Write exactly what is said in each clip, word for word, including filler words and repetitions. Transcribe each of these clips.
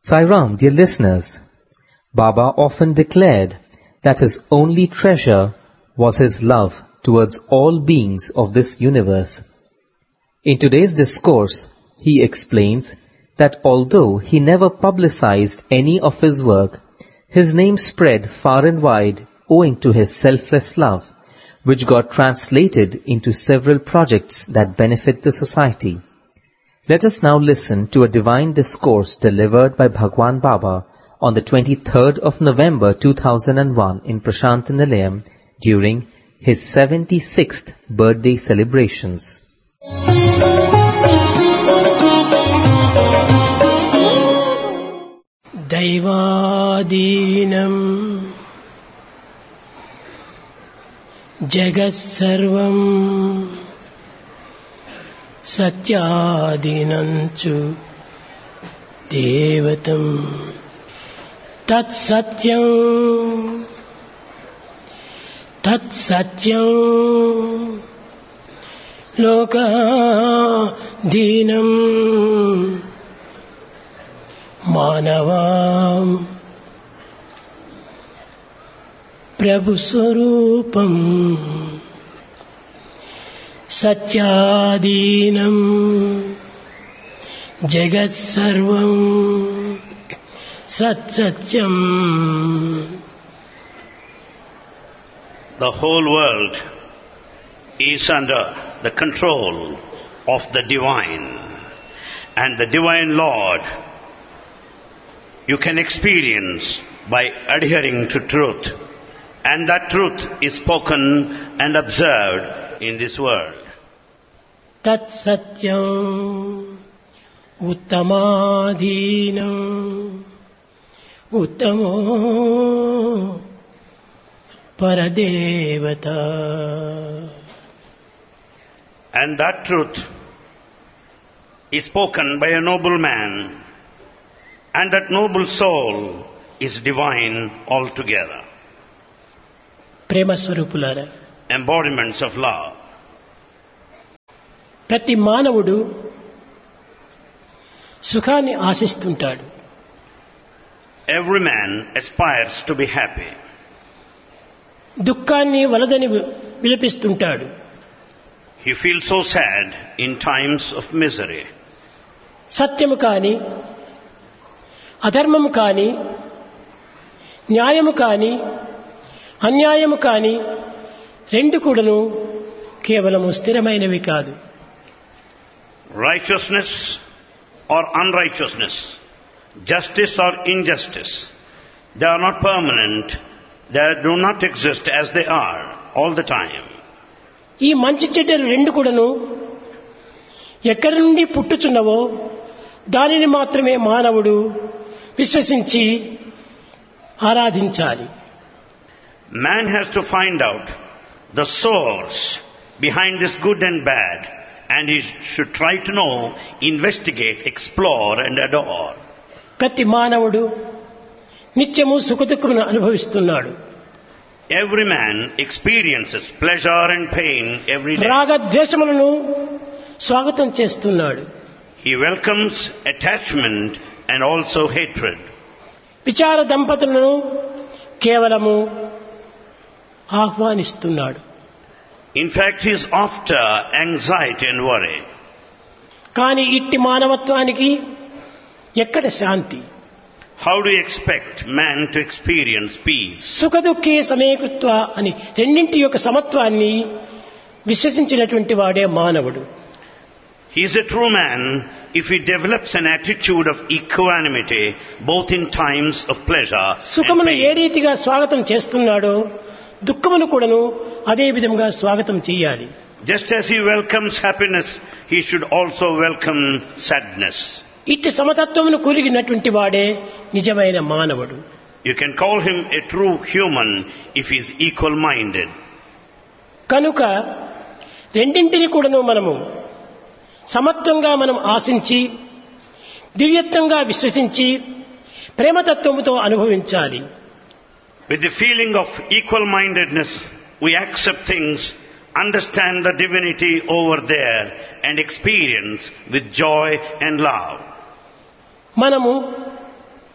Sai Ram, dear listeners, Baba often declared that his only treasure was his love towards all beings of this universe. In today's discourse, he explains that although he never publicized any of his work, his name spread far and wide owing to his selfless love, which got translated into several projects that benefit the society. Let us now listen to a divine discourse delivered by Bhagwan Baba on the twenty-third of November two thousand one in Prashantanilayam during his seventy-sixth birthday celebrations. Daivadinam Jagat-sarvam Satyadinanchu Devatam Tat Satyam Tat Satyam Loka Dinam Manavam Prabhu Swarupam Satyadinam Jagat Sarvam Sat Satyam. The whole world is under the control of the Divine, and the Divine Lord you can experience by adhering to truth, and that truth is spoken and observed in this world. Tat Satyam Uttamadhinam Uttamo Paradevata. And that truth is spoken by a noble man, and that noble soul is divine altogether. Prema Swarupulara, Embodiments of love. ప్రతి మానవుడు సుఖాన్ని ఆశిస్తుంటాడు. Every man aspires to be happy. దుఃఖాన్ని వలదని విలపిస్తుంటాడు. He feels so sad in times of misery. సత్యము కాని, అధర్మము కాని, న్యాయము కాని, అన్యాయము కాని రెండు కూడాను కేవలము స్థిరమైనవి కాదు. Righteousness or unrighteousness, justice or injustice, they are not permanent, they do not exist as they are all the time. ఈ మంచి చెడ్డలు రెండు కూడాను ఎక్కడి నుండి పుట్టుచున్నవో దానిని మాత్రమే మానవుడు విశ్వసించి ఆరాధించాలి. Man has to find out the source behind this good and bad, and he should try to know, investigate, explore and adore. ప్రతి మానవుడు నిత్యము సుఖదుఖములను అనుభవిస్తున్నాడు. Every man experiences pleasure and pain every day. రాగ ద్వేషములను స్వాగతం చేస్తున్నాడు. He welcomes attachment and also hatred. విచార దంపతులను కేవలము ఆహ్వానిస్తున్నాడు. In fact, he is after anxiety and worry. కానీ ఇట్టి మానవత్వానికి ఎక్కడ శాంతి? How do you expect man to experience peace? సుఖదుఖే సమేకృత్వ అని రెండింటి యొక్క సమత్వాన్ని విశ్వసించినటువంటి వాడే మానవుడు. He is a true man if he develops an attitude of equanimity both in times of pleasure and సుఖమును ఏ pain. రీతిగా స్వాగతం చేస్తున్నాడో దుఃఖమును కూడాను అదే విధంగా స్వాగతం చేయాలి. Just as he welcomes happiness, he should also welcome sadness. ఇట్టి సమతత్వమును కూలిగినటువంటి వాడే నిజమైన మానవుడు. You can call him a true human if he is equal-minded. కనుక రెండింటిని కూడాను మనము సమత్వంగా మనం ఆశించి దివ్యత్వంగా విశ్వసించి ప్రేమతత్వముతో అనుభవించాలి. With the feeling of equal-mindedness, we accept things, understand the divinity over there and experience with joy and love. మనము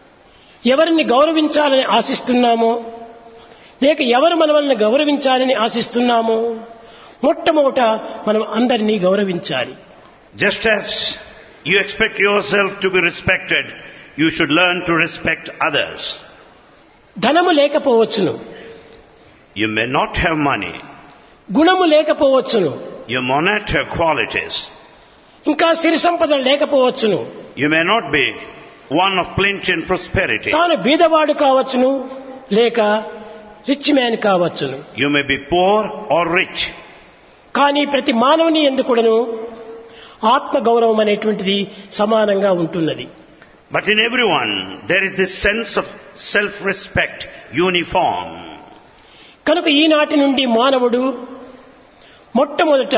ఎవరిని గౌరవించాలని ఆశిస్తున్నామో లేక ఎవరు మనల్ని గౌరవించాలని ఆశిస్తున్నామో మొట్టమొదట మనం అందరినీ గౌరవించాలి. Just as you expect yourself to be respected, you should learn to respect others. ధనము లేకపోవచ్చును, You may not have money, గుణము లేకపోవచ్చును, you may not have qualities, ఇంకా సిరి సంపదలు లేకపోవచ్చును, you may not be one of plenty and prosperity, తాను బీదవాడు కావచ్చును లేక rich man కావచ్చును. you may be poor or rich, కానీ ప్రతి మానవుని ఎందుకుడను ఆత్మ గౌరవం అనేటువంటిది సమానంగా ఉంటున్నది. but in everyone there is this sense of self-respect uniform. కనుక ఈనాటి నుండి మానవుడు మొట్టమొదట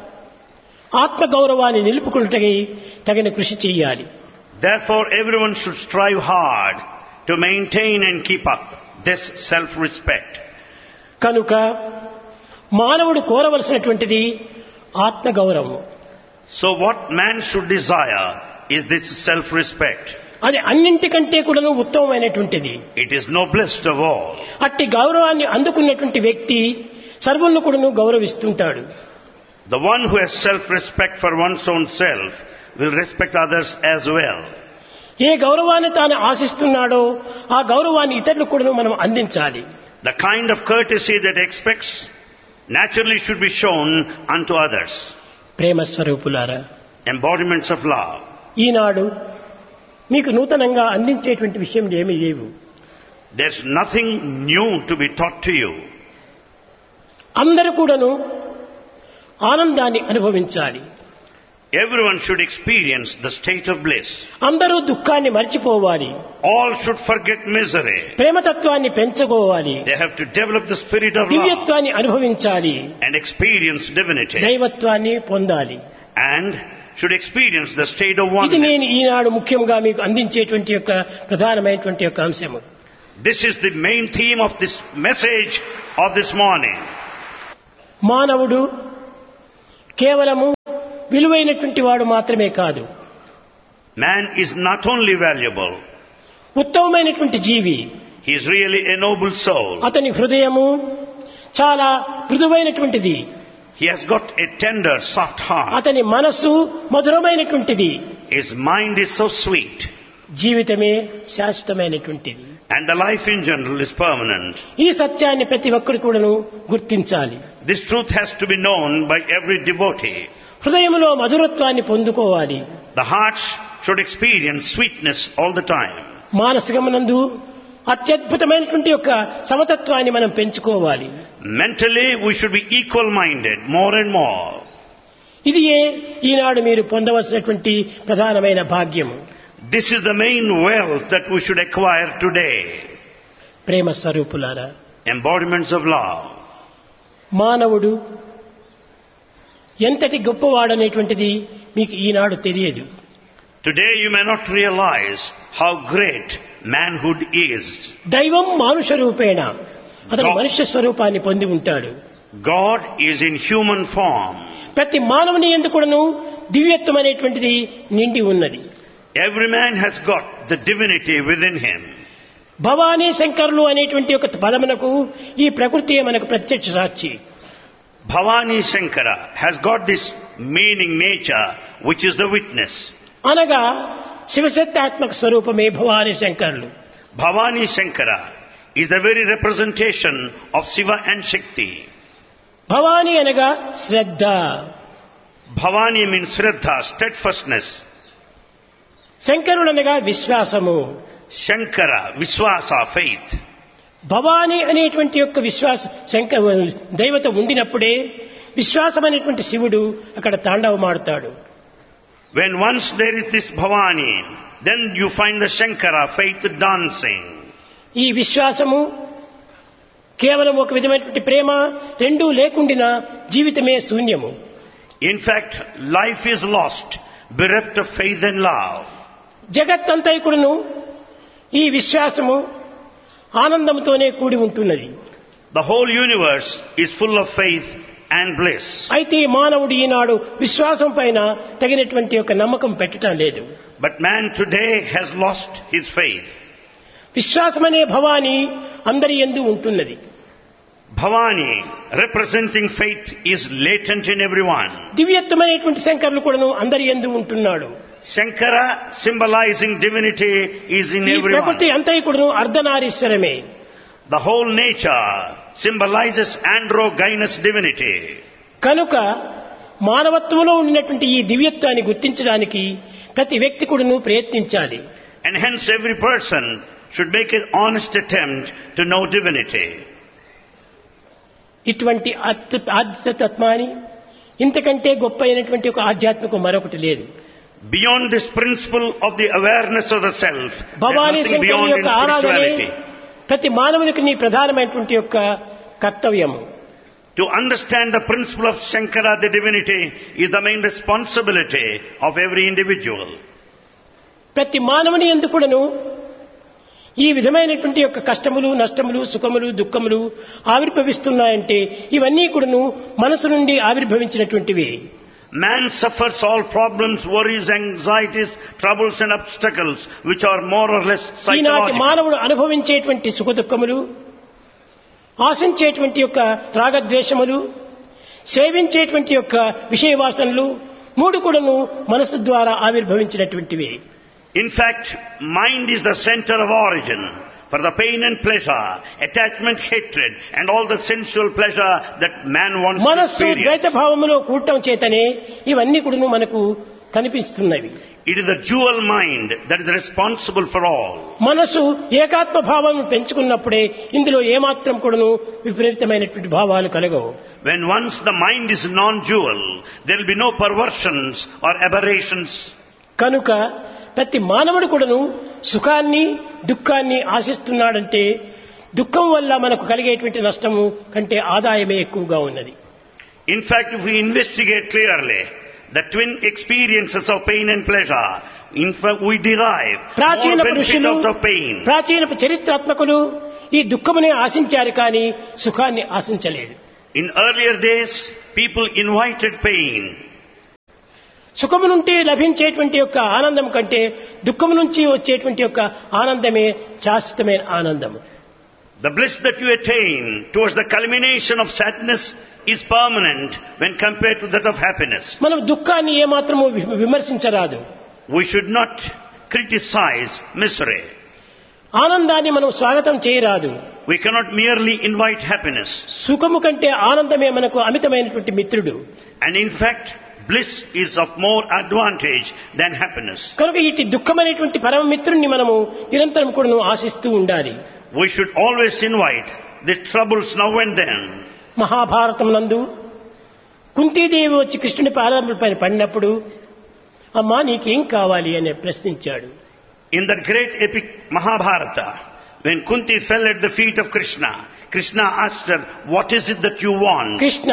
ఆత్మ గౌరవాన్ని నిలుపుకొనుటకై తగిన కృషి చేయాలి. Therefore everyone should strive hard to maintain and keep up this self-respect. కనుక మానవుడు కోరవలసినటువంటిది ఆత్మ గౌరవం. So what man should desire is this self-respect. అది అన్నింటికంటే కూడా ఉత్తమమైనటువంటిది. It is noblest of all. అట్టి గౌరవాన్ని అందుకున్నటువంటి వ్యక్తి సర్వులను కూడా గౌరవిస్తుంటాడు. The one who has self-respect for one's own self will respect others as well. ఏ గౌరవాన్ని తాను ఆశిస్తున్నాడో ఆ గౌరవాన్ని ఇతరులకు కూడా మనం అందించాలి. The kind of courtesy that expects naturally should be shown unto others. ప్రేమ స్వరూపులారా, Embodiments of love. ఈనాడు మీకు నూతనంగా అందించేటువంటి విషయం ఏమీ లేవు. There's nothing new to be taught to you. అందరూ కూడాను ఆనందాన్ని అనుభవించాలి. Everyone should experience the state of bliss. అందరూ దుఃఖాన్ని మర్చిపోవాలి. All should forget misery. ప్రేమతత్వాన్ని పెంచుకోవాలి. They have to develop the spirit of love దివ్యత్వాన్ని అనుభవించాలి. and experience divinity. దైవత్వాన్ని పొందాలి. And should experience the state of ఇది నేను oneness. ఈనాడు ముఖ్యంగా మీకు అందించేటువంటి యొక్క ప్రధానమైనటువంటి యొక్క అంశము. This is the main theme of this message of this morning. మానవుడు కేవలము విలువైనటువంటి వాడు మాత్రమే కాదు, Man is not only valuable, ఉత్తమమైనటువంటి జీవి. he is really a noble soul. అతని హృదయము చాలా మృదువైనటువంటిది. He has got a tender, soft heart. అతని మనస్సు మధురమైనటువంటిది. His mind is so sweet. జీవితమే శాశ్వతమైనటువంటిది. And the life in general is permanent. ఈ సత్యాన్ని ప్రతి ఒక్కరు కూడాను గుర్తించాలి. This truth has to be known by every devotee. హృదయములో మధురత్వాన్ని పొందుకోవాలి. The heart should experience sweetness all the time. మానసికమునందు అత్యద్భుతమైనటువంటి యొక్క సమతత్వాన్ని మనం పెంచుకోవాలి. Mentally, we should be equal-minded more and more. ఇది ఈనాడు మీరు పొందవలసినటువంటి ప్రధానమైన భాగ్యము. This is the main wealth that we should acquire today. ప్రేమ స్వరూపులారా, Embodiments of love. మానవుడు ఎంతటి గొప్పవాడనేటువంటిది మీకు ఈనాడు తెలియదు. Today you may not realize how great manhood is. దైవం మానుష రూపేణ, అతను మనుష్య స్వరూపాన్ని పొంది ఉంటాడు. God is in human form. ప్రతి మానవుని యందు కూడాను దివ్యత్వం అనేటువంటిది నిండి ఉన్నది. Every man has got the divinity within him. Bhavani శంకరులు అనేటువంటి ఒక పదమునకు ఈ ప్రకృతి మనకు ప్రత్యక్ష సాక్షి. Bhavani Shankara has got this meaning nature which is the witness. అనగా శివశక్తాత్మక స్వరూపమే భవానీ శంకరులు. Bhavani Shankara is the very representation of Shiva and Shakti. Bhavani అనగా శ్రద్ధ. Bhavani means Shraddha, steadfastness. శంకరుడు అనగా విశ్వాసము. Shankara, Vishwasa, faith. భవానీ అనేటువంటి యొక్క విశ్వాస శంకర దైవత ఉండినప్పుడే విశ్వాసం అనేటువంటి శివుడు అక్కడ తాండవమాడుతాడు. When once there is this Bhavani, then you find the Shankara, faith dancing. ఈ విశ్వాసము కేవలం ఒక విధమైనటువంటి ప్రేమ రెండూ లేకుండినా జీవితమే శూన్యము. In fact, life is lost, bereft of faith and love. జగత్తంతా కూడాను ఈ విశ్వాసము ఆనందంతోనే కూడి ఉంటున్నది. The whole universe is full of faith and bliss. అయితే మానవుడు ఈనాడు విశ్వాసం పైన తగినటువంటి ఒక నమ్మకం పెట్టడం లేదు. But man today has lost his faith. విశ్వాసమనే Bhavani అందరి యందు ఉంటున్నది. Bhavani, representing faith, is latent in everyone. దివ్యత్వమైనటువంటి శంకరులు కూడాను అందరి యందు ఉంటున్నాడు. Shankara, symbolizing divinity, is in ఈ everyone. ప్రకృతి అంతా కూడాను అర్ధనారీశ్వరమే. The whole nature symbolizes androgynous divinity. కనుక మానవత్వంలో ఉన్నటువంటి ఈ దివ్యత్వాన్ని గుర్తించడానికి ప్రతి వ్యక్తి కూడాను ప్రయత్నించాలి. And hence every person should make an honest attempt to know divinity. ఇటువంటి ఆధ్యాత్మాన్ని ఇంతకంటే గొప్ప అయినటువంటి ఒక ఆధ్యాత్మికం మరొకటి లేదు. Beyond this principle of the awareness of the self, Bhavani there's nothing శంకరుని beyond in యొక్క ఆరాధనే spirituality. ప్రతి మానవునికి నీ ప్రధానమైనటువంటి యొక్క కర్తవ్యము. To understand the principle of Shankara, the divinity, is the main responsibility of every individual. ప్రతి మానవుని యందు కూడాను ఈ విధమైనటువంటి యొక్క కష్టములు, నష్టములు, సుఖములు, దుఃఖములు ఆవిర్భవిస్తున్నాయంటే ఇవన్నీ కూడాను మనసు నుండి ఆవిర్భవించినటువంటివి. Man suffers all problems, worries, anxieties, troubles and obstacles which are more or less ఈనాటి psychological. మానవుడు అనుభవించేటువంటి సుఖ దుఃఖములు, ఆశించేటువంటి యొక్క రాగద్వేషములు, సేవించేటువంటి యొక్క విషయవాసనలు మూడు కూడాను మనసు ద్వారా ఆవిర్భవించినటువంటివి. In fact, mind is the center of origin for the pain and pleasure, attachment, hatred, and all the sensual pleasure that man wants to మనస్సు ద్వైత experience. భావములో కూడటం చేతనే ఇవన్నీ కూడాను మనకు కనిపిస్తున్నవి. It is the dual mind that is responsible for all. మనసు ఏకాత్మ భావం పెంచుకున్నప్పుడే ఇందులో ఏమాత్రం కూడాను విపరీతమైనటువంటి భావాలు కలగవు. When once the mind is non-dual, there will be no perversions or aberrations. కనుక ప్రతి మానవుడు కూడాను సుఖాన్ని దుఃఖాన్ని ఆశిస్తున్నాడంటే దుఃఖం వల్ల మనకు కలిగేటువంటి నష్టము కంటే ఆదాయమే ఎక్కువగా ఉన్నది. In fact, if we investigate clearly the twin experiences of pain and pleasure, in fact we derive ప్రాచీన more benefit పురుషులు, out of pain. ప్రాచీన చరిత్రాత్మకులు ఈ దుఃఖమునే ఆశించారు కానీ సుఖాన్ని ఆశించలేదు. In earlier days, people invited pain. సుఖము నుండి లభించేటువంటి యొక్క ఆనందం కంటే దుఃఖము నుంచి వచ్చేటువంటి యొక్క ఆనందమే శాశ్వతమైన ఆనందము. The bliss that you attain towards the culmination of sadness is permanent when compared to that of happiness. మనం దుఃఖాన్ని ఏమాత్రము వి- విమర్శించరాదు. We should not criticize misery. ఆనందాన్ని మనం స్వాగతం చేయరాదు. We cannot merely invite happiness. సుఖము కంటే ఆనందమే మనకు అమితమైనటువంటి మిత్రుడు. And in fact, bliss is of more advantage than happiness. కనుక ఇటు దుఃఖమైనటువంటి పరమ మిత్రుణ్ణి మనము నిరంతరం కూడా ఆశిస్తూ ఉండాలి. We should always invite the troubles now and then. Mahabharatam నందు కుంతీదేవి వచ్చి కృష్ణుని పాదాలపైన పడినప్పుడు అమ్మా నీకేం కావాలి అని ప్రశ్నించాడు. In that great epic Mahabharata, when Kunti fell at the feet of Krishna, Krishna asked her, what is it that you want? Krishna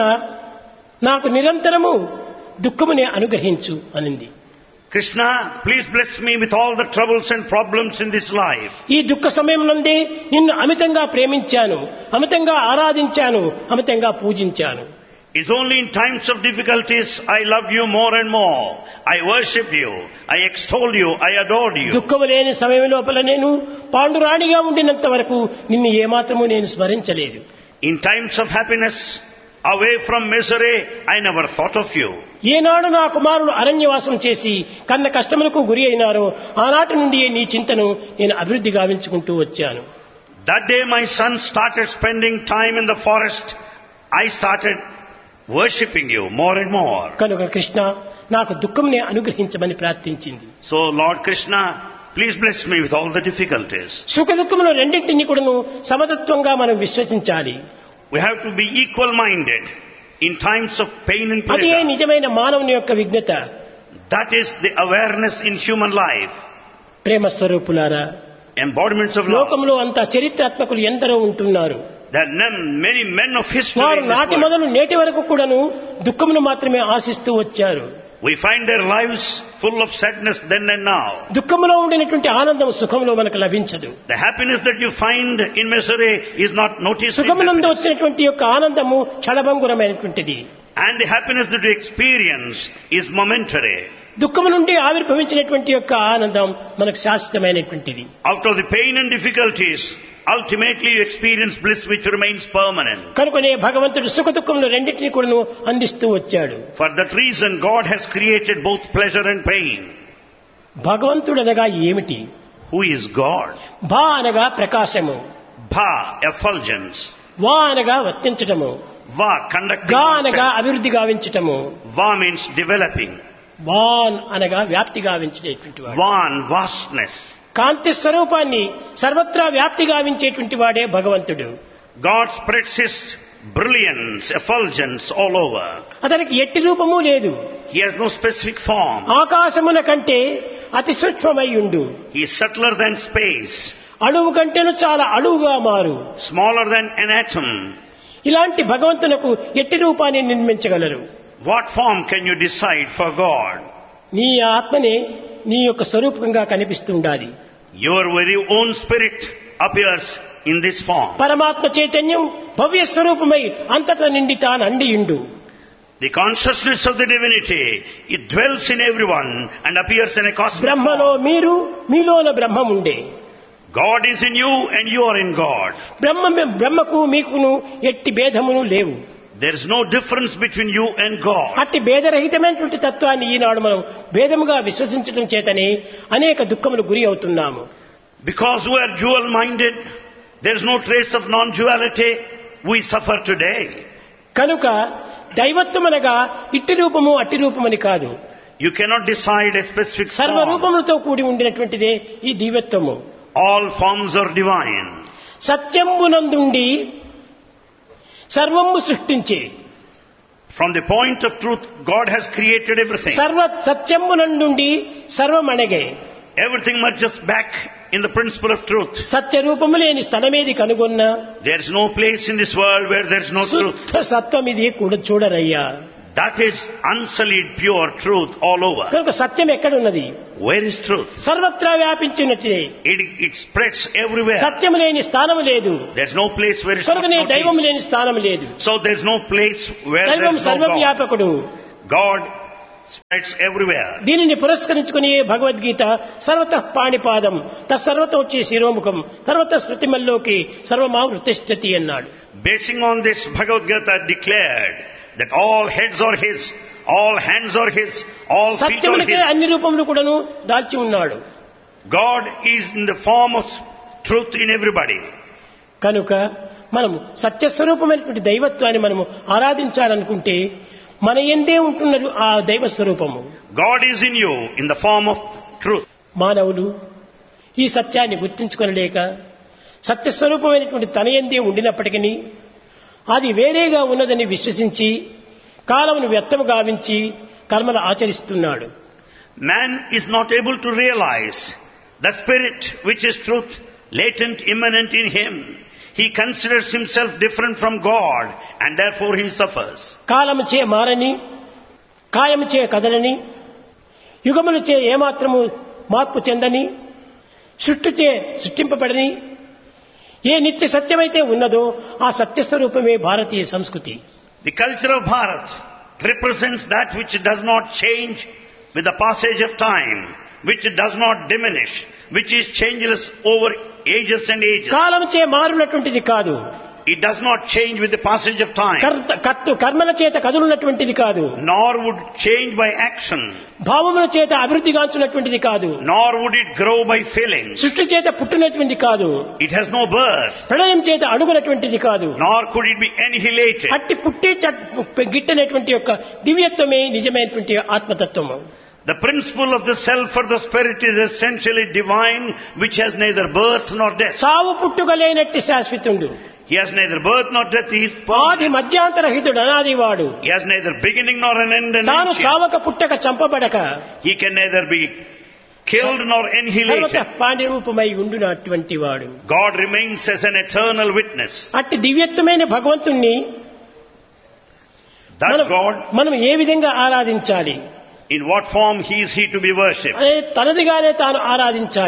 నాకు నిరంతరము దుఃఖమునే అనుగ్రహించు అనింది. Krishna, please bless me with all the troubles and problems in this life. ఈ దుఃఖ సమయం నందే నిన్ను అమితంగా ప్రేమించాను, అమితంగా ఆరాధించాను, అమితంగా పూజించాను. It's only in times of difficulties I loved you more and more. I worshiped you. I extolled you. I adored you. దుఃఖము లేని సమయం లోపల నేను పాండురాణిగా ఉండినంత వరకు నిన్ను ఏమాత్రము నేను స్మరించలేదు. In times of happiness, away from misery, I never thought of you. ఏనాడు నా కుమారుడు అరణ్యవాసం చేసి కన్న కష్టములకు గురి అయినారో ఆనాటి నుండి నీ చింతను నేను అభివృద్ధి గావించుకుంటూ వచ్చాను. That day my son started spending time in the forest. I started worshipping you more and more. కనుక కృష్ణ నాకు దుఃఖంనే అనుగ్రహించమని ప్రార్థించింది. So Lord Krishna, please bless me with all the difficulties. సుఖ దుఃఖములు రెండింటినీ కూడాను సమతత్వంగా మనం విశ్వసించాలి. We have to be equal-minded in times of pain and అదే pleasure. నిజమైన మానవుని యొక్క విజ్ఞత. That is the awareness in human life. ప్రేమ స్వరూపులారా, Embodiments of love. లోకంలో అంతా చరిత్రాత్మకులు ఎందరో ఉంటున్నారు. There are none- many men of history వారు in this నాటి world. మొదలు నేటి వరకు కూడాను దుఃఖమును మాత్రమే ఆశిస్తూ వచ్చారు. We find their lives full of sadness then and now. దుఃఖములో ఉండినటువంటి ఆనందం సుఖంలో మనకు లభించదు. The happiness that you find in misery is not noticed in సుఖమునందు happiness. వచ్చినటువంటి యొక్క ఆనందము క్షణభంగురమైనటువంటిది. And the happiness that you experience is momentary. దుఃఖము నుండి ఆవిర్భవించినటువంటి యొక్క ఆనందం మనకు శాశ్వతమైనటువంటిది. Out of the pain and difficulties, ultimately you experience bliss which remains permanent. కనుకనే భగవంతుడు సుఖ దుఃఖములు రెండింటినీ కూడాను అందిస్తూ వచ్చాడు. For that reason God has created both pleasure and pain. భగవంతుడు అనగా ఏమిటి? Who is God? భా అనగా ప్రకాశము, Bha, effulgence. వా అనగా వర్తించటము, Va, conducting గా అనగా oneself. అభివృద్ధి గావించటము, Va means developing. వాన్ అనగా వ్యాప్తి గావించేటువంటి వాడు. Van, vastness. కాంతి స్వరూపాన్ని సర్వత్రా వ్యాప్తి గావించేటువంటి వాడే భగవంతుడు. God spreads His brilliance, effulgence all over. అతనికి ఎట్టి రూపము లేదు. He has no specific form. ఆకాశమున కంటే అతి సూక్ష్మమై ఉండు, He is subtler than space, అణువు కంటేను చాలా అణువుగా మారు. smaller than an atom. ఇలాంటి భగవంతునకు ఎట్టి రూపాన్ని నిర్మించగలరు? What form can you decide for God? నీ ఆత్మనే నీ యొక్క స్వరూపంగా కనిపిస్తూ ఉండాలి. Your very own spirit appears in this form. పరమాత్మ చైతన్యం భవ్య స్వరూపమై అంతటా నిండి తాను అండియుండు. The consciousness of the divinity, it dwells in everyone and appears in a cosmic బ్రహ్మలో form. మీరు, మీలోన బ్రహ్మం ఉండే. God is in you and you are in God. బ్రహ్మ బ్రహ్మకు మీకును ఎట్టి భేదమును లేవు. There is no difference between you and God. అట్టి భేదరహితమైనటువంటి తత్వాన్ని ఈనాడు మనం భేదముగా విశ్వసించడం చేతనే అనేక దుఃఖములు గురి అవుతున్నాము. Because we are dual-minded, there is no trace of non-duality, we suffer today. కనుక దైవత్వం అనగా ఇట్టి రూపము అట్టి రూపమని కాదు, You cannot decide a specific form. సర్వరూపములతో కూడి ఉండినటువంటిదే ఈ దివ్యత్వము. All forms are divine. సత్యంబునందుండి సర్వము సృష్టించే, From the point of truth, God has created everything. సర్వ సత్యంబునందుండి సర్వమణగే. Everything merges back in the principle of truth. సత్య రూపము లేని స్థలమేది కనుగొన్నా There is no place in this world where there is no truth. శుద్ధ సత్వం ఇది కూడా చూడరయ్యా. That is unsullied, pure truth all over. కనుక సత్యం ఎక్కడున్నది? Where is truth? సర్వత్రా వ్యాపించినట్టే. It, it spreads everywhere. సత్యం లేని స్థానం లేదు. There is no place where it's not కనుకనే దైవం noticed. లేని స్థానం లేదు. So there is no place where there దైవం is no God. సర్వవ్యాపకుడు. God spreads everywhere. దీనిని పురస్కరించుకుని భగవద్గీత సర్వతః పాణిపాదం తత్సర్వతో వచ్చే శిరోముఖం సర్వత శృతిమల్లోకి సర్వమావృతిష్ఠతి అన్నాడు. Basing on this, Bhagavad Gita declared that all heads are His, all hands are His, all feet are సత్యమునికే His. అన్ని రూపములు కూడాను దాల్చి ఉన్నాడు. God is in the form of truth in everybody. కనుక మనము సత్యస్వరూపమైనటువంటి దైవత్వాన్ని మనము ఆరాధించాలనుకుంటే మన ఎందే ఉంటున్నది ఆ దైవ స్వరూపము. God is in you in the form of truth. మానవులు ఈ సత్యాన్ని గుర్తించుకొనలేక సత్యస్వరూపమైనటువంటి తన ఎందే ఉండినప్పటికీ అది వేరేగా ఉన్నదని విశ్వసించి కాలమును వ్యర్థము గావించి కర్మలు ఆచరిస్తున్నాడు. Man is not able to realize the spirit which is truth, latent, immanent in him. He considers himself different from God and therefore he suffers. కాలము చే మారని, కాయము చే కదలని, యుగములు చే ఏమాత్రము మార్పు చెందని, సృష్టిచే సృష్టింపబడని ఏ నిత్య సత్యమైతే ఉన్నదో ఆ సత్యస్వరూపమే భారతీయ సంస్కృతి. The culture of Bharat represents that which does not change with the passage of time, which does not diminish, which is changeless over ages and ages. కాలము చే మారునటువంటిది కాదు, It does not change with the passage of time, కర్త- కర్త- కర్మల చేత కదులున్నటువంటిది కాదు, nor would change by action, భావముల చేత అభివృద్ధిగాంచున్నటువంటిది కాదు, nor would it grow by feelings. సృష్టి చేత పుట్టినటువంటిది కాదు, It has no birth, ప్రళయం చేత అణుగునటువంటిది కాదు. nor could it be annihilated. అట్టి పుట్టి చట్- గిట్టనటువంటి యొక్క దివ్యత్వమే నిజమైనటువంటి ఆత్మతత్వము. The principle of the self or the spirit is essentially divine, which has neither birth nor death. సావు పుట్టుకలేనట్టి శాశ్వతుడు, He has neither birth nor death. He is ఆది permanent. మధ్యాంతరహితుడు, అనాదివాడు. He has neither beginning nor an end and తాను ancient. చావక పుట్టక చంపబడక He can neither be killed nor సర్వత annihilated. Pandya రూపమై ఉండునటువంటి వాడు. God remains as an eternal witness. అట్టి దివ్యత్వమైన భగవంతుణ్ణి That మనం God, మనం ఏ విధంగా ఆరాధించాలి? in what form He is He to be worshipped? అనే తనదిగానే తాను ఆరాధించాలి.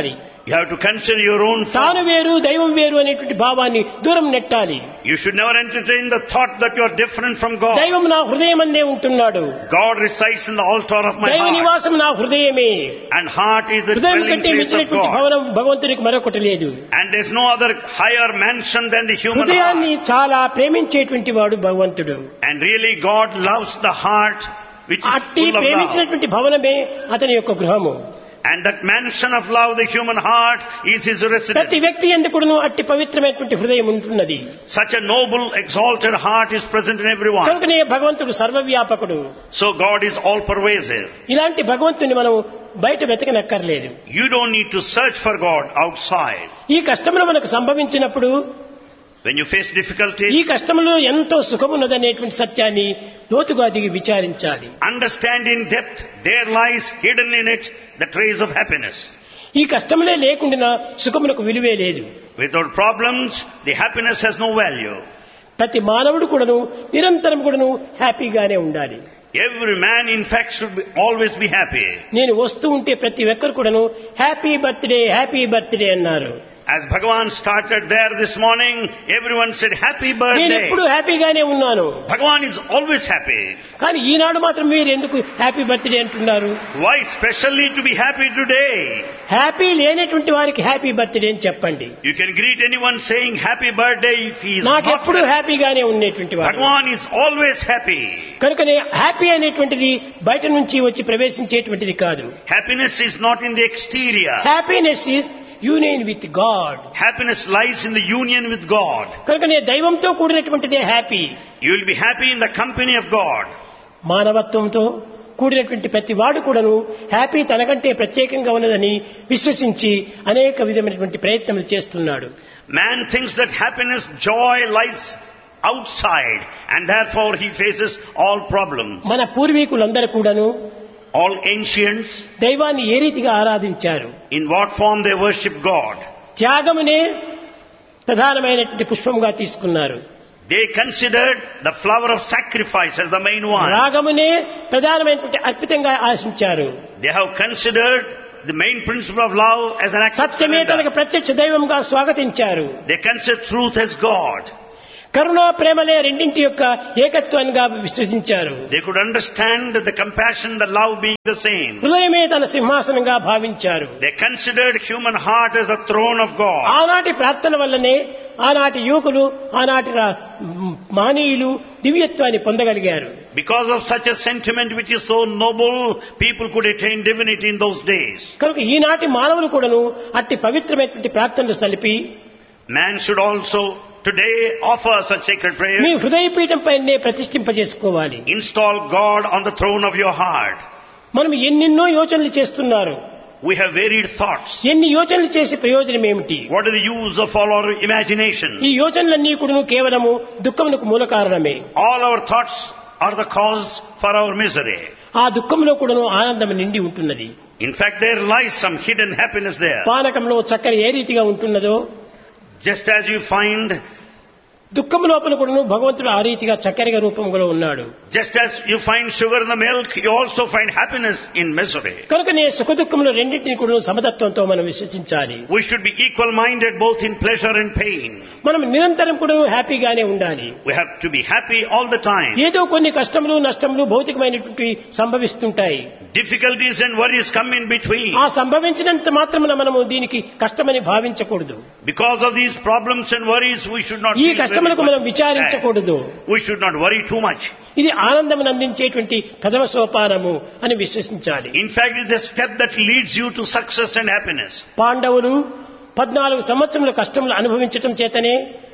You have to consider your own తాను form. వేరు దైవం వేరు అనేటువంటి భావాన్ని దూరం నెట్టాలి. You should never entertain the thought that you are different from God. దైవం నా హృదయమందే ఉంటున్నాడు. God resides in the altar of my దైవ heart. నివాసం నా హృదయమే. And heart is the హృదయం dwelling కంటే place of మించినటువంటి God. భవనం భగవంతునికి మరొకటి లేదు. And there is no other higher mansion than the human హృదయాన్ని heart. చాలా ప్రేమించేటువంటి వాడు భగవంతుడు. And really God loves the heart which is అట్టి full of love. ప్రేమించినటువంటి భవనమే అతని యొక్క గృహము. And that mansion of love, the human heart, is his ప్రతి residence. వ్యక్తి ఎందుకును అట్టి పవిత్రమైనటువంటి హృదయం ఉంటున్నది. Such a noble, exalted heart is present in everyone. కనుకనే భగవంతుడు సర్వవ్యాపకుడు. So God is all pervasive. ఇలాంటి భగవంతుని మనం బయట వెతకనక్కర్లేదు. You don't need to search for God outside. ఈ కష్టములు మనకు సంభవించినప్పుడు When you face ఈ difficulties, కష్టములో ఎంతో సుఖమున్నదనేటువంటి సత్యాన్ని లోతుగా దిగి విచారించాలి. understand in depth, there lies hidden in it the trace of happiness. ఈ కష్టములే లేకుండా సుఖములకు విలువే లేదు. Without problems, the happiness has no value. ప్రతి మానవుడు కూడాను నిరంతరం కూడాను హ్యాపీగానే ఉండాలి. Every man, in fact, should be, always be happy. నేను వస్తూ ఉంటే ప్రతి ఒక్కరు కూడాను హ్యాపీ బర్త్డే హ్యాపీ బర్త్డే అన్నారు. As Bhagavan started there this morning, everyone said, happy నేను birthday. ఎప్పుడు హ్యాపీగానే ఉన్నాను. Bhagavan is always happy. కానీ ఈనాడు మాత్రం మీరు ఎందుకు హ్యాపీ బర్త్డే అంటున్నారు? Why specially to be happy today? Happy లేనటువంటి వారికి హ్యాపీ బర్త్డే అని చెప్పండి. You can greet anyone saying happy birthday if he is not నాకెప్పుడు happy. హ్యాపీగానే ఉండేటువంటి వారు. Bhagavan is always happy. కనుకనే హ్యాపీ అనేటువంటిది బయట నుంచి వచ్చి ప్రవేశించేటువంటిది కాదు. Happiness is not in the exterior. Happiness is union with God. Happiness lies in the union with God. కనుకనే దైవంతో కూడినటువంటిదే happy. You will be happy in the company of God. మానవత్వంతో కూడినటువంటి ప్రతి వాడు కూడాను హ్యాపీ తనకంటే ప్రత్యేకంగా ఉన్నదని విశ్వసించి అనేక విధమైనటువంటి ప్రయత్నములు చేస్తున్నాడు. Man thinks that happiness, joy lies outside, and therefore he faces all problems. మన పూర్వీకులందరూ కూడాను All ancients, దైవాన్ని ఏ రీతిగా ఆరాధించారు? in what form they worship God? త్యాగమునే ప్రధానమైనటువంటి పుష్పంగా తీసుకున్నారు. They considered the flower of sacrifice as the main one. రాగమునే ప్రధానమైనటువంటి అర్పితంగా ఆశించారు. They have considered the main principle of love as an act of సత్యమే తనకు surrender. ప్రత్యక్ష దైవంగా స్వాగతించారు. They consider truth as God. కరుణ ప్రేమలే రెండింటి యొక్క ఏకత్వంగా విశ్వసించారు. They could understand the compassion, the love being the same. హృదయమే తన సింహాసనంగా భావించారు. They considered human heart as the throne of God. ఆనాటి ప్రార్థన వల్లనే ఆనాటి యువకులు ఆనాటి రా- మానీయులు దివ్యత్వాన్ని పొందగలిగారు. Because of such a sentiment which is so noble, people could attain divinity in those days. కనుక ఈనాటి మానవులు కూడాను అట్టి పవిత్రమైనటువంటి ప్రార్థనలు సలిపి Man should also today offer such sacred me prayers. హృదయపీఠం పైనే ప్రతిష్ఠింపజేసుకోవాలి. Install God on the throne of your heart. మనం ఎన్నెన్నో యోచనలు చేస్తున్నారు. We have varied thoughts. ఎన్ని యోచనలు చేసే ప్రయోజనం ఏమిటి? What is the use of all our imagination? ఈ యోచనలన్నీ కూడాను కేవలము దుఃఖమునకు మూల కారణమే. All our thoughts are the cause for our misery. ఆ దుఃఖంలో కూడాను ఆనందం నిండి ఉంటున్నది. In fact, there lies some hidden happiness there. పానకంలో చక్కెర ఏ రీతిగా ఉంటున్నదో Just as you find, దుఃఖం లోపల కూడాను భగవంతుడు ఆ రీతిగా చక్కెర రూపంలో ఉన్నాడు. just as you find sugar in the milk, you also find happiness in misery. కనుకనే సుఖ దుఃఖములు రెండింటిని కూడా సమతత్వంతో మనం విశ్వసించాలి. We should be equal-minded both in pleasure and pain. మనం నిరంతరం కూడా హ్యాపీగానే ఉండాలి. We have to be happy all the time. ఏదో కొన్ని కష్టములు నష్టములు భౌతికమైనటువంటి సంభవిస్తుంటాయి. Difficulties and worries come in between. ఆ సంభవించినంత మాత్రమున మనము దీనికి కష్టమని భావించకూడదు. Because of these problems and worries, we should not ఈ feel కష్టములకు very మనం much sad. విచారించకూడదు. We should not worry too much. ఇది ఆనందమును అందించేటువంటి ప్రథమ సోపానము అని విశ్వసించాలి. In fact, it is a step that leads you to success and happiness. పాండవులు పద్నాలుగు సంవత్సరముల కష్టములు అనుభవించటం చేతనే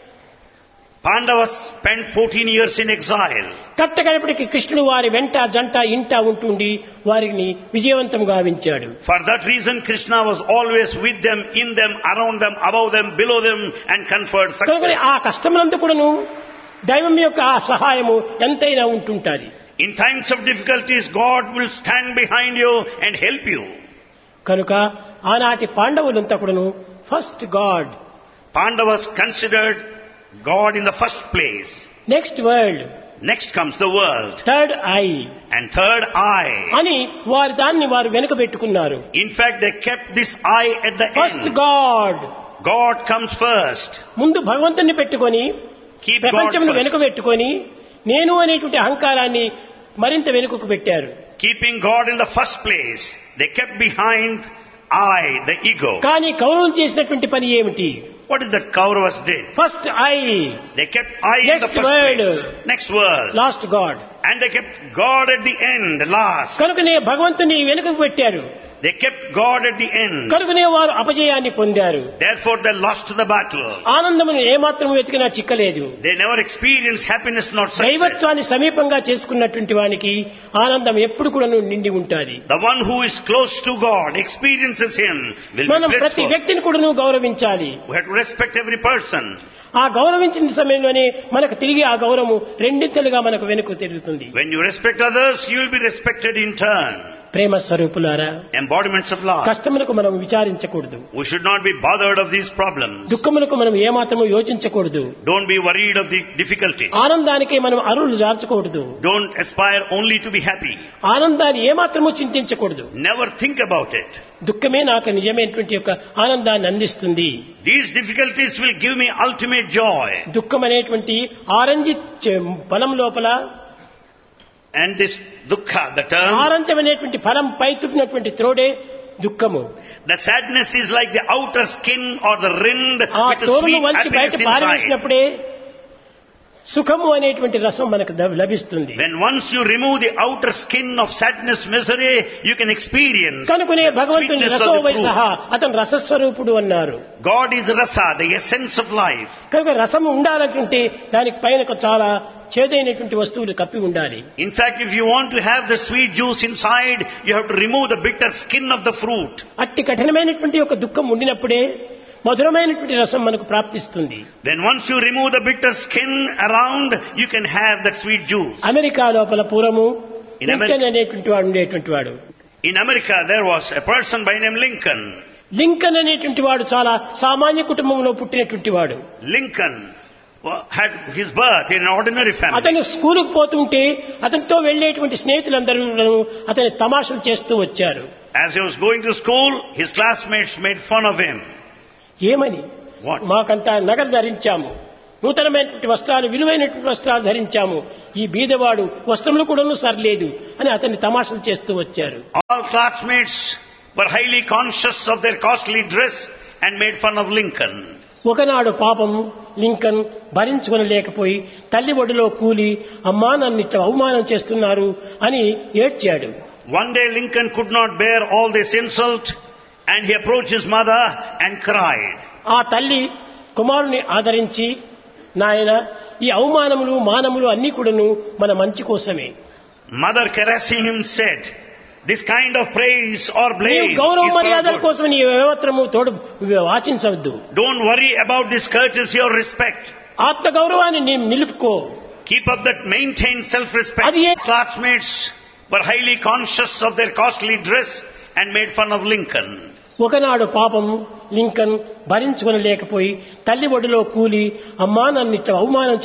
Pandavas spent fourteen years in exile. కట్టగడపటికి కృష్ణుడు వారి వెంట జంట ఇంట ఉంటుండి వారిని విజయవంతం గావించాడు. For that reason, Krishna was always with them, in them, around them, above them, below them, and conferred కనుక success. ఆ కష్టములంతా కూడాను దైవం యొక్క ఆ సహాయము ఎంతైనా ఉంటుంటాది. In times of difficulties, God will stand behind you and help you. కనుక ఆనాటి పాండవులంతా కూడాను first God, Pandavas considered God in the first place. Next world, Next comes the world. Third I And third eye. అని వారి దాన్ని వారు వెనుక పెట్టుకున్నారు. In fact, they kept this eye at the first end. God, God comes first. ముందు భగవంతుని పెట్టుకొని Keep God ప్రపంచమును వెనుక first. పెట్టుకొని నేను అనేటువంటి అహంకారాన్ని మరింత వెనుకకు పెట్టారు. Keeping God in the first place, they kept behind I, the ego. కానీ కౌరవులు చేసినటువంటి పని ఏమిటి? What is that Kauravas did? First I, They kept I in the Next first word. place. Next word. Last God. And they kept God at the end, last. కనుకనే భగవంతుని వెనుకకు పెట్టారు. They kept God at the end. కనుకనే వారు అపజయాన్ని పొందారు. Therefore they lost the battle. ఆనందమును ఏమాత్రం వెతికినా చిక్కలేదు. They never experienced happiness, not success. దైవత్వాన్ని సమీపంగా చేసుకున్నటువంటి వానికి ఆనందం ఎప్పుడు కూడా నిండి ఉంటుంది. The one who is close to God, experiences Him, will మనం be ప్రతి blissful. వ్యక్తిని కూడా గౌరవించాలి. We have to respect every person. ఆ గౌరవించిన సమయంలోనే మనకు తిరిగి ఆ గౌరవం రెండింతలుగా మనకు వెనుక తిరుగుతుంది. When you respect others, you will be respected in turn. ప్రేమ స్వరూపులారా, Embodiments of love. కష్టములకు మనం విచారించకూడదు. We should not be bothered of these problems. దుఃఖములకు మనం ఏమాత్రము యోచించకూడదు. Don't be worried of the difficulties. ఆనందానికే మనం అరువులు దాల్చకూడదు. Don't aspire only to be happy. ఆనందాన్ని ఏమాత్రము చింతించకూడదు. Never think about it. దుఃఖమే నాకు నిజమైనటువంటి యొక్క ఆనందాన్ని అందిస్తుంది. These difficulties will give me ultimate joy. దుఃఖం అనేటువంటి ఆరెంజ్ చె- ఫలం లోపల And this dukkha, the term, orange అనేటువంటి ఫలం పై తుట్టినటువంటి త్రోడే దుఃఖము. the sadness is like the outer skin or the rind ఆ with a తోరును sweet వంచి బయట happiness inside. పారవేసినప్పుడే సుఖము అనేటువంటి రసం మనకు ద- లభిస్తుంది. When once you remove the outer skin of sadness, misery, you can experience కనుకనే the భగవంతుని sweetness of రసో the why fruit. సహా అతను రసస్వరూపుడు అన్నారు. God is rasa, the essence of life. కనుక రసం ఉండాలంటే దానికి పైన ఒక చాలా చేదైనటువంటి వస్తువులు కప్పి ఉండాలి. In fact, if you want to have the sweet juice inside, you have to remove the bitter skin of the fruit. అట్టి కఠినమైనటువంటి ఒక దుఃఖం ఉండినప్పుడే మధురమైనటువంటి రసం మనకు ప్రాప్తిస్తుంది. Then once you remove the bitter skin around, you can have that sweet juice. America లోపల పూర్వము In Ameri- లింకన్ అనేటువంటి వాడు ఉండేటువంటి వాడు. In America, there was a person by name Lincoln. Lincoln అనేటువంటి వాడు చాలా సామాన్య కుటుంబంలో పుట్టినటువంటి వాడు. Lincoln wa- had his birth in an ordinary family. అతను స్కూలుకు పోతుంటే అతనితో వెళ్లేటువంటి స్నేహితులందరూ అతని తమాషలు చేస్తూ వచ్చారు. As he was going to school, his classmates made fun of him. ఏమని? What? మాకంతా నగలు ధరించాము, నూతనమైనటువంటి వస్త్రాలు, విలువైనటువంటి వస్త్రాలు ధరించాము, ఈ బీదవాడు వస్త్రములు కూడాను సరిలేదు అని అతన్ని తమాషలు చేస్తూ వచ్చారు. All classmates were highly conscious of their costly dress and made fun of Lincoln. ఒకనాడు పాపం లింకన్ భరించుకొనలేకపోయి తల్లి ఒడిలో కూలి అమ్మా నన్ను ఇట్లా అవమానం చేస్తున్నారు అని ఏడ్చాడు. One day Lincoln could not bear all this insult and he approached his mother and cried. ఆ తల్లి కుమారుని ఆదరించి, నాయన ఈ అవమానములు మానములు అన్ని కూడాను మన మంచి కోసమే. Mother caressing him said, this kind of praise or నీవు blame గౌరవ is for మర్యాదల good. కోసం నీ ఏమాత్రము తోడు వాచించవద్దు. Don't worry about this courtesy or respect. ఆత్మ గౌరవాన్ని నీ నిలుపుకో. Keep up that maintained self-respect. అది ఏ- Classmates were highly conscious of their costly dress and made fun of Lincoln. ఒకనాడు పాపం లింకన్ భరించుకొనలేకపోయి తల్లి ఒడిలో కూలి అమ్మా నన్ను ఇట్లా అవమానం